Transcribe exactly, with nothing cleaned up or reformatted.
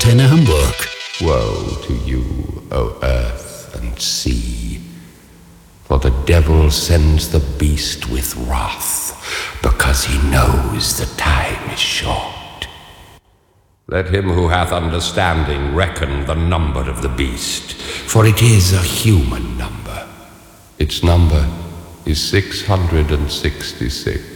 Antenne Hamburg. Woe to you, O earth and sea, for the devil sends the beast with wrath, because he knows the time is short. Let him who hath understanding reckon the number of the beast, for it is a human number. Its number is six hundred sixty-six.